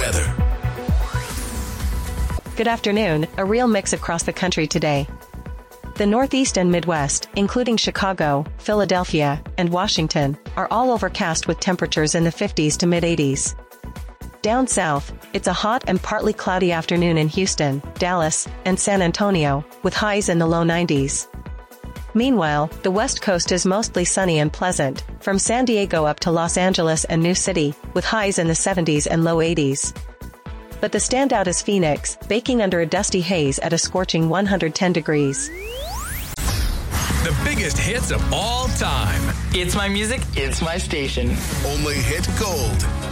weather. Good afternoon. A real mix across the country today. The Northeast and Midwest, including Chicago, Philadelphia, and Washington, are all overcast with temperatures in the 50s to mid-80s. Down south, it's a hot and partly cloudy afternoon in Houston, Dallas, and San Antonio, with highs in the low 90s. Meanwhile, the West Coast is mostly sunny and pleasant, from San Diego up to Los Angeles and New City, with highs in the 70s and low 80s. But the standout is Phoenix, baking under a dusty haze at a scorching 110 degrees. The biggest hits of all time. It's my music, it's my station. Only hit gold.